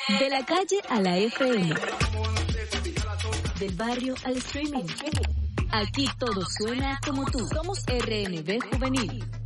De la calle a la FM. Del barrio al streaming. Aquí todo suena como tú. Somos RNB Juvenil.